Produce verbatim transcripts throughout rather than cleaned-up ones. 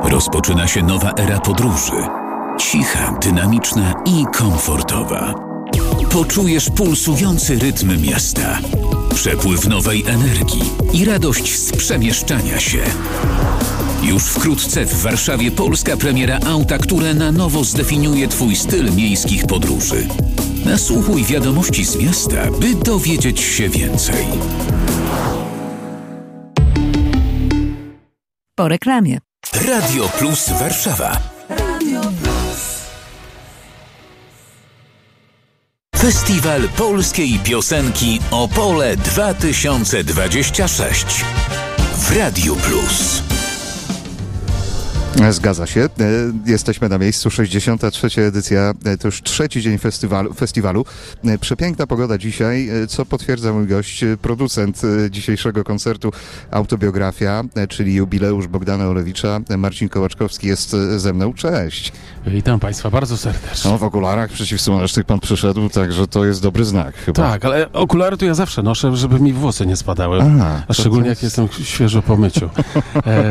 Rozpoczyna się nowa era podróży. Cicha, dynamiczna i komfortowa. Poczujesz pulsujący rytm miasta, przepływ nowej energii i radość z przemieszczania się. Już wkrótce w Warszawie polska premiera auta, które na nowo zdefiniuje Twój styl miejskich podróży. Nasłuchuj wiadomości z miasta, by dowiedzieć się więcej. Po reklamie. Radio Plus Warszawa. Radio Plus. Festiwal Polskiej Piosenki Opole dwa tysiące dwadzieścia sześć w Radio Plus. Zgadza się. Jesteśmy na miejscu. sześćdziesiąta trzecia edycja. To już trzeci dzień festiwalu. festiwalu. Przepiękna pogoda dzisiaj, co potwierdza mój gość, producent dzisiejszego koncertu Autobiografia, czyli jubileusz Bogdana Olewicza. Marcin Kołaczkowski jest ze mną. Cześć. Witam Państwa bardzo serdecznie. No, w okularach przeciwsłonecznych pan przyszedł, także to jest dobry znak chyba. Tak, ale okulary to ja zawsze noszę, żeby mi włosy nie spadały. Aha, a szczególnie jest... jak jestem świeżo po myciu. e...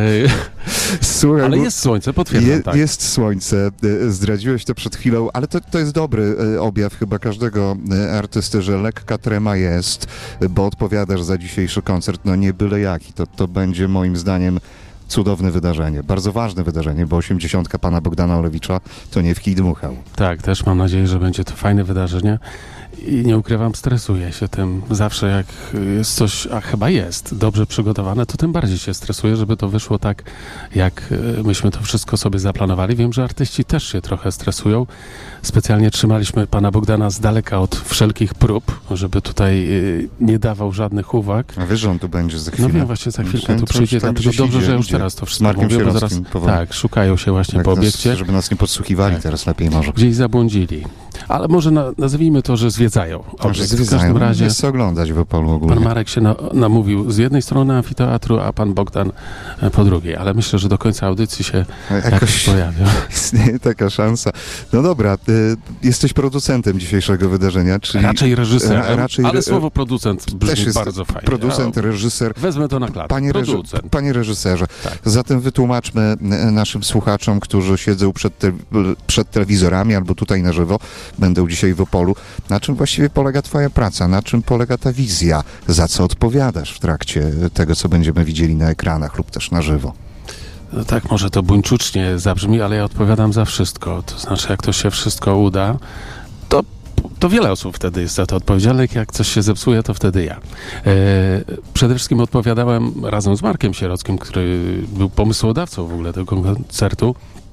Słuchaj, ale jest słońce, potwierdzam, je, tak. Jest słońce, zdradziłeś to przed chwilą, ale to, to jest dobry objaw chyba każdego artysty, że lekka trema jest, bo odpowiadasz za dzisiejszy koncert, no nie byle jaki, to, to będzie moim zdaniem cudowne wydarzenie, bardzo ważne wydarzenie, bo osiemdziesiątka pana Bogdana Olewicza to nie w kij dmuchał. Tak, też mam nadzieję, że będzie to fajne wydarzenie. I nie ukrywam, stresuję się tym. Zawsze jak jest coś, a chyba jest, dobrze przygotowane, to tym bardziej się stresuję, żeby to wyszło tak, jak myśmy to wszystko sobie zaplanowali. Wiem, że artyści też się trochę stresują. Specjalnie trzymaliśmy pana Bogdana z daleka od wszelkich prób, żeby tutaj nie dawał żadnych uwag. A wiesz, że on tu będzie za chwilę? No wiem, właśnie za chwilkę tu przyjdzie, tak, dlatego dobrze, idzie, że już idzie. teraz to wszystko mówię, bo zaraz tak, szukają się właśnie tak po nas, obiekcie. Żeby nas nie podsłuchiwali tak. Teraz lepiej może. Gdzieś zabłądzili. Ale może na, nazwijmy to, że zwiedzają obiekt. W każdym razie jest co oglądać w Opolu ogólnie. Pan Marek się na, namówił z jednej strony amfiteatru, a pan Bogdan po drugiej. Ale myślę, że do końca audycji się jakoś, jakoś pojawią. Istnieje taka szansa. No dobra, y, jesteś producentem dzisiejszego wydarzenia, czyli... Raczej reżyserem, ra, raczej, ale słowo producent brzmi też jest bardzo fajnie. Producent, reżyser. Wezmę to na klatę. Panie, reży, panie reżyserze, tak. Zatem wytłumaczmy naszym słuchaczom, którzy siedzą przed, te, przed telewizorami albo tutaj na żywo, będą dzisiaj w Opolu, na czym właściwie polega twoja praca, na czym polega ta wizja, za co odpowiadasz w trakcie tego, co będziemy widzieli na ekranach lub też na żywo. No tak, może to buńczucznie zabrzmi, ale ja odpowiadam za wszystko. To znaczy, jak to się wszystko uda, to, to wiele osób wtedy jest za to odpowiedzialnych. Jak coś się zepsuje, to wtedy ja. E, przede wszystkim odpowiadałem razem z Markiem Sierockim, który był pomysłodawcą w ogóle tego koncertu,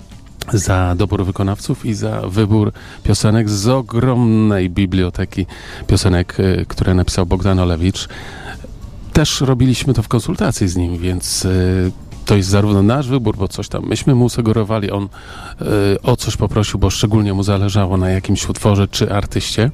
za dobór wykonawców i za wybór piosenek z ogromnej biblioteki piosenek, które napisał Bogdan Olewicz. Też robiliśmy to w konsultacji z nim, więc to jest zarówno nasz wybór, bo coś tam myśmy mu sugerowali, on o coś poprosił, bo szczególnie mu zależało na jakimś utworze czy artyście.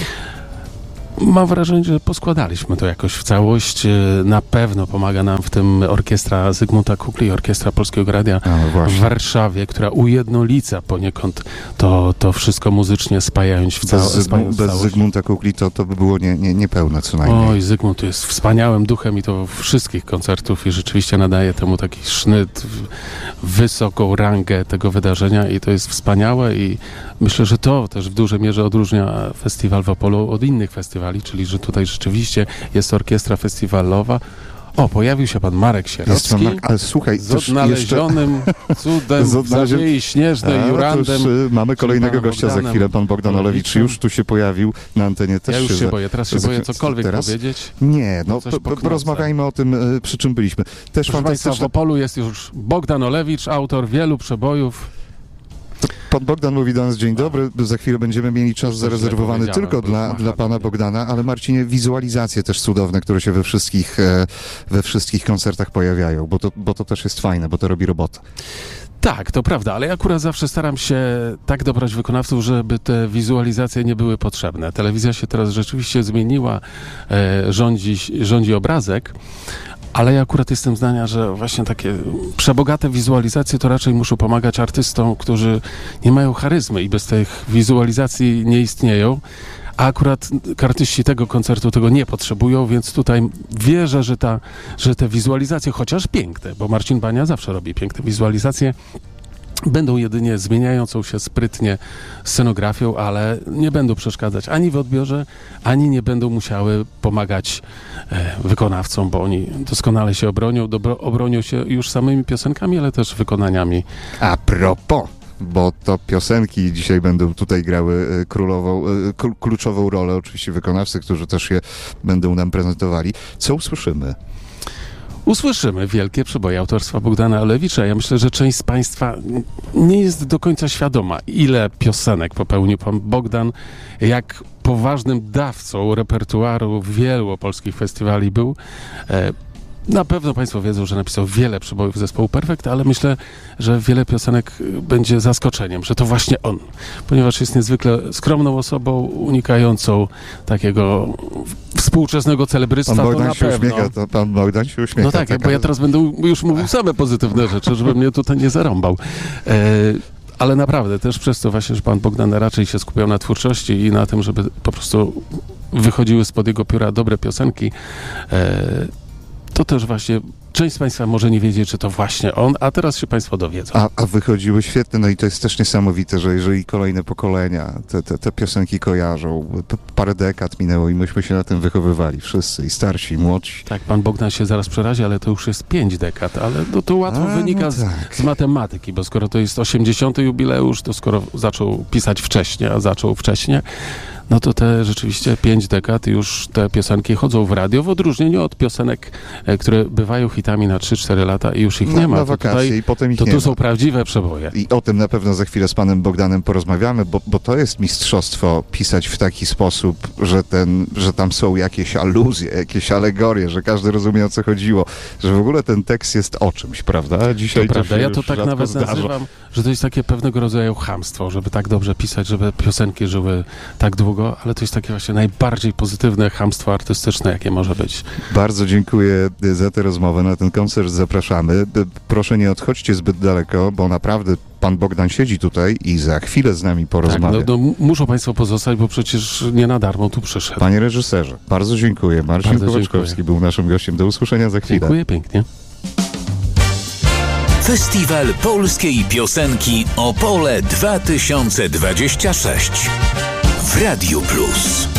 Mam wrażenie, że poskładaliśmy to jakoś w całość. Na pewno pomaga nam w tym orkiestra Zygmunta Kukli, orkiestra Polskiego Radia no w Warszawie, która ujednolica poniekąd to, to wszystko muzycznie spajając w, cał- bez, spajając bez w całość. Zygmunta Kukli to, to by było nie, nie, niepełne co najmniej. Oj, Zygmunt jest wspaniałym duchem i to wszystkich koncertów i rzeczywiście nadaje temu taki sznyt, wysoką rangę tego wydarzenia i to jest wspaniałe i myślę, że to też w dużej mierze odróżnia festiwal w Opolu od innych festiwali, czyli że tutaj rzeczywiście jest orkiestra festiwalowa. O, pojawił się pan Marek Sierocki pan Marek, ale słuchaj, z odnalezionym jeszcze... cudem z zawiei śnieżnej, Jurandem. Już, mamy kolejnego gościa Bogdanem. za chwilę, pan Bogdan Olewicz już tu się pojawił na antenie. Też ja już się, się boję, teraz się za, boję cokolwiek teraz? powiedzieć. Nie, no p- p- rozmawiajmy o tym, przy czym byliśmy. Też Proszę Państwa, w Opolu jest już Bogdan Olewicz, autor wielu przebojów. Pan Bogdan mówi do nas dzień dobry, za chwilę będziemy mieli czas zarezerwowany tylko dla, dla pana Bogdana, ale Marcinie, wizualizacje też cudowne, które się we wszystkich, we wszystkich koncertach pojawiają, bo to, bo to też jest fajne, bo to robi robotę. Tak, to prawda, ale ja akurat zawsze staram się tak dobrać wykonawców, żeby te wizualizacje nie były potrzebne. Telewizja się teraz rzeczywiście zmieniła, e, rządzi, rządzi obrazek, ale ja akurat jestem zdania, że właśnie takie przebogate wizualizacje to raczej muszą pomagać artystom, którzy nie mają charyzmy i bez tych wizualizacji nie istnieją. a akurat artyści tego koncertu tego nie potrzebują, więc tutaj wierzę, że, ta, że te wizualizacje, chociaż piękne, bo Marcin Bania zawsze robi piękne wizualizacje, będą jedynie zmieniającą się sprytnie scenografią, ale nie będą przeszkadzać ani w odbiorze, ani nie będą musiały pomagać e, wykonawcom, bo oni doskonale się obronią, dobro, obronią się już samymi piosenkami, ale też wykonaniami. A propos, bo to piosenki dzisiaj będą tutaj grały królową, kluczową rolę, oczywiście wykonawcy, którzy też je będą nam prezentowali. Co usłyszymy? Usłyszymy wielkie przeboje autorstwa Bogdana Olewicza. Ja myślę, że część z Państwa nie jest do końca świadoma, ile piosenek popełnił pan Bogdan, jak poważnym dawcą repertuaru wielu polskich festiwali był. Na pewno Państwo wiedzą, że napisał wiele przebojów zespołu Perfekt, ale myślę, że wiele piosenek będzie zaskoczeniem, że to właśnie on, ponieważ jest niezwykle skromną osobą, unikającą takiego współczesnego celebrystwa. Pan Bogdan to na się pewno. uśmiecha, to pan Bogdan się uśmiecha. No tak, taka... bo ja teraz będę już mówił same pozytywne rzeczy, żeby mnie tutaj nie zarąbał. E, ale naprawdę też przez to właśnie, że pan Bogdan raczej się skupiał na twórczości i na tym, żeby po prostu wychodziły spod jego pióra dobre piosenki, e, to też właśnie część z Państwa może nie wiedzieć, czy to właśnie on, a teraz się Państwo dowiedzą. A, a wychodziły świetne, no i to jest też niesamowite, że jeżeli kolejne pokolenia te, te, te piosenki kojarzą, to parę dekad minęło i myśmy się na tym wychowywali, wszyscy, i starsi, i młodsi. Tak, pan Bogdan się zaraz przerazi, ale to już jest pięć dekad, ale no to łatwo a, wynika no z, tak. z matematyki, bo skoro to jest osiemdziesiąty jubileusz, to skoro zaczął pisać wcześniej, a zaczął wcześniej, no to te rzeczywiście pięć dekad już te piosenki chodzą w radio, w odróżnieniu od piosenek, e, które bywają hitami na trzy cztery lata i już ich Na, nie ma. na To wakacje tutaj, i potem ich to nie tu ma. są prawdziwe przeboje. I o tym na pewno za chwilę z panem Bogdanem porozmawiamy, bo, bo to jest mistrzostwo pisać w taki sposób, że, ten, że tam są jakieś aluzje, jakieś alegorie, że każdy rozumie, o co chodziło, że w ogóle ten tekst jest o czymś, prawda? Dzisiaj To prawda, się ja to już tak rzadko nawet zdarza. nazywam, że to jest takie pewnego rodzaju chamstwo, żeby tak dobrze pisać, żeby piosenki żyły tak długo, ale to jest takie właśnie najbardziej pozytywne chamstwo artystyczne, jakie może być. Bardzo dziękuję za tę rozmowę, na ten koncert zapraszamy. Proszę nie odchodźcie zbyt daleko, bo naprawdę pan Bogdan siedzi tutaj i za chwilę z nami Tak, porozmawia. no, no, muszą Państwo pozostać, bo przecież nie na darmo tu przyszedł. Panie reżyserze, bardzo dziękuję. Marcin Bardzo Kowaczkowski dziękuję. był naszym gościem. Do usłyszenia za chwilę. Dziękuję pięknie. Festiwal Polskiej Piosenki Opole dwa tysiące dwadzieścia sześć w Radiu Plus.